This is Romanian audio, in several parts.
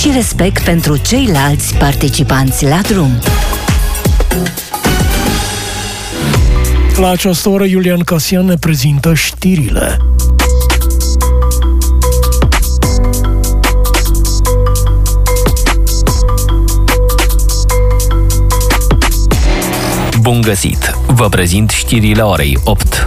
și respect pentru ceilalți participanți la drum. La această oră, Iulian Casian ne prezintă știrile. Bun găsit! Vă prezint știrile orei 8.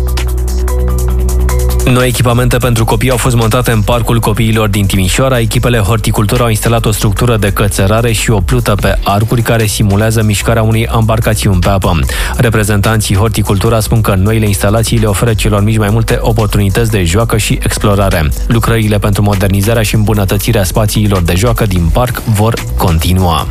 Noi echipamente pentru copii au fost montate în Parcul Copiilor din Timișoara. Echipele horticultură au instalat o structură de cățărare și o plută pe arcuri care simulează mișcarea unei ambarcațiuni pe apă. Reprezentanții horticultura spun că noile instalații le oferă celor mici mai multe oportunități de joacă și explorare. Lucrările pentru modernizarea și îmbunătățirea spațiilor de joacă din parc vor continua.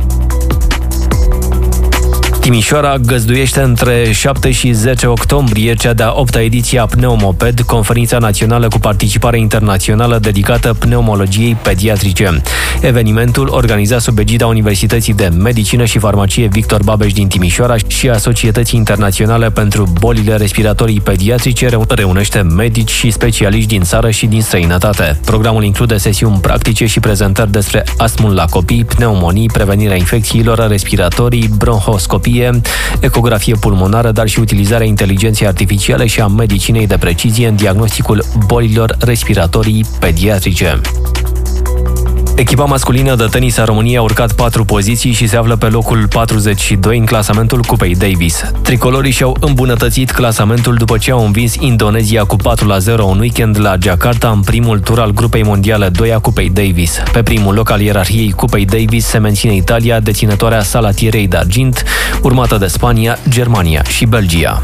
Timișoara găzduiește între 7 și 10 octombrie cea de-a 8-a ediție a Pneumoped, conferința națională cu participare internațională dedicată pneumologiei pediatrice. Evenimentul, organizat sub egida Universității de Medicină și Farmacie Victor Babeș din Timișoara și a Societății Internaționale pentru Bolile Respiratorii Pediatrice, reunește medici și specialiști din țară și din străinătate. Programul include sesiuni practice și prezentări despre astmul la copii, pneumonii, prevenirea infecțiilor respiratorii, bronhoscopie, ecografie pulmonară, dar și utilizarea inteligenței artificiale și a medicinei de precizie în diagnosticul bolilor respiratorii pediatrice. Echipa masculină de tenis a României a urcat 4 poziții și se află pe locul 42 în clasamentul Cupei Davis. Tricolorii și-au îmbunătățit clasamentul după ce au învins Indonezia cu 4-0 un weekend la Jakarta în primul tur al grupei mondiale 2 a Cupei Davis. Pe primul loc al ierarhiei Cupei Davis se menține Italia, deținătoarea salatierei de argint, urmată de Spania, Germania și Belgia.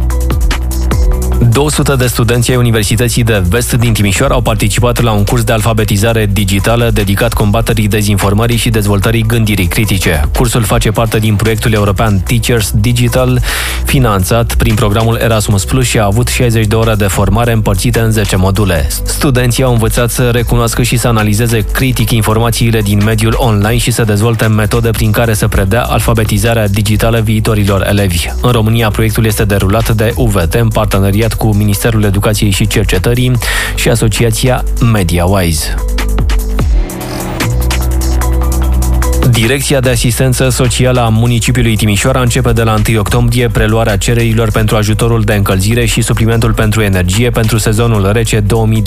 200 de studenți ai Universității de Vest din Timișoara au participat la un curs de alfabetizare digitală dedicat combaterii dezinformării și dezvoltării gândirii critice. Cursul face parte din proiectul european Teachers Digital, finanțat prin programul Erasmus Plus și a avut 60 de ore de formare împărțite în 10 module. Studenții au învățat să recunoască și să analizeze critic informațiile din mediul online și să dezvolte metode prin care să predea alfabetizarea digitală viitorilor elevi. În România, proiectul este derulat de UVT în parteneriat cu Ministerul Educației și Cercetării și Asociația MediaWise. Direcția de Asistență Socială a municipiului Timișoara începe de la 1 octombrie preluarea cererilor pentru ajutorul de încălzire și suplimentul pentru energie pentru sezonul rece 2026-2027.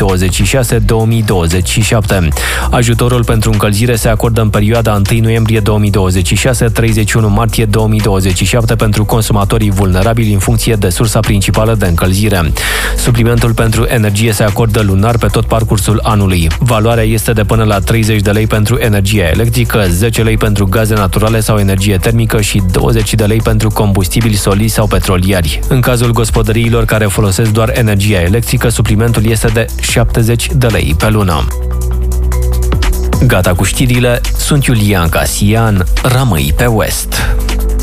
Ajutorul pentru încălzire se acordă în perioada 1 noiembrie 2026-31 martie 2027 pentru consumatorii vulnerabili în funcție de sursa principală de încălzire. Suplimentul pentru energie se acordă lunar pe tot parcursul anului. Valoarea este de până la 30 de lei pentru energia electrică, 10 lei pentru gaze naturale sau energie termică și 20 de lei pentru combustibili solizi sau petrolieri. În cazul gospodăriilor care folosesc doar energia electrică, suplimentul este de 70 de lei pe lună. Gata cu știrile, sunt Iulian Casian, rămâi pe West.